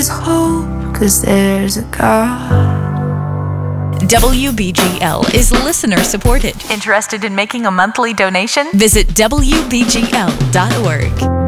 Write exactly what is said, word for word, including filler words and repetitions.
There's hope, cause there's a God. W B G L is listener supported. Interested in making a monthly donation? Visit W B G L dot org.